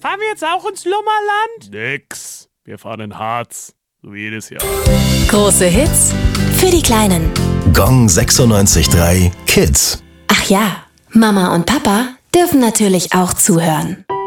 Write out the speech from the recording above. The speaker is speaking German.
Fahren wir jetzt auch ins Lummerland? Nix. Wir fahren in Harz. So wie jedes Jahr. Große Hits für die Kleinen. Gong 96.3 Kids. Ach ja, Mama und Papa dürfen natürlich auch zuhören.